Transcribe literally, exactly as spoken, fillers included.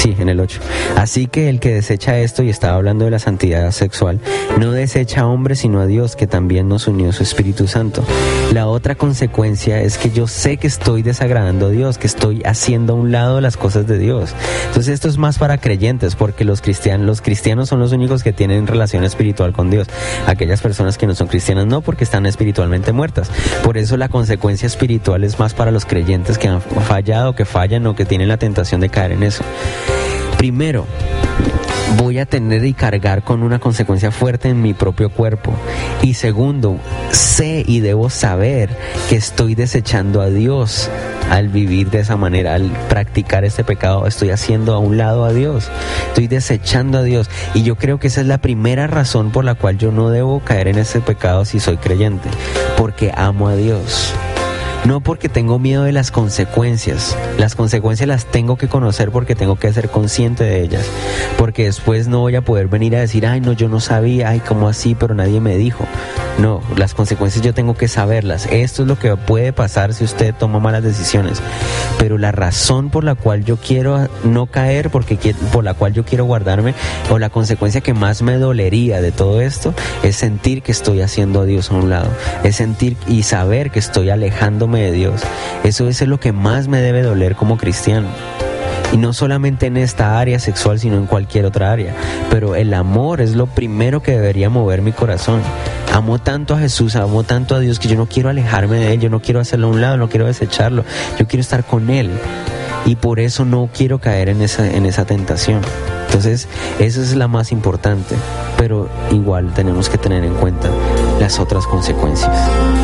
Sí, en el ocho. Así que el que desecha esto, y estaba hablando de la santidad sexual, no desecha a hombre sino a Dios, que también nos unió su Espíritu Santo. La otra consecuencia es que yo sé que estoy desagradando a Dios, que estoy haciendo a un lado las cosas de Dios. Entonces esto es más para creyentes, porque los cristianos, los cristianos son los únicos que tienen relación espiritual con Dios. Aquellas personas que no son cristianas no, porque están espiritualmente muertas. Por eso la consecuencia espiritual es más para los creyentes que han fallado, que fallan o que tienen la tentación de caer en eso. Primero, voy a tener y cargar con una consecuencia fuerte en mi propio cuerpo. Y segundo, sé y debo saber que estoy desechando a Dios al vivir de esa manera, al practicar este pecado. Estoy haciendo a un lado a Dios, estoy desechando a Dios. Y yo creo que esa es la primera razón por la cual yo no debo caer en ese pecado si soy creyente, porque amo a Dios. No porque tengo miedo de las consecuencias. Las consecuencias las tengo que conocer porque tengo que ser consciente de ellas. Porque después no voy a poder venir a decir, ay, no, yo no sabía, ay, ¿cómo así? Pero nadie me dijo. No, las consecuencias yo tengo que saberlas. Esto es lo que puede pasar si usted toma malas decisiones. Pero la razón por la cual yo quiero no caer, porque por la cual yo quiero guardarme, o la consecuencia que más me dolería de todo esto, es sentir que estoy haciendo a Dios a un lado. Es sentir y saber que estoy alejándome de Dios. Eso es lo que más me debe doler como cristiano. Y no solamente en esta área sexual, sino en cualquier otra área. Pero el amor es lo primero que debería mover mi corazón. Amo tanto a Jesús, amo tanto a Dios, que yo no quiero alejarme de Él, yo no quiero hacerlo a un lado, no quiero desecharlo, yo quiero estar con Él. Y por eso no quiero caer en esa, en esa tentación. Entonces, esa es la más importante. Pero igual tenemos que tener en cuenta las otras consecuencias.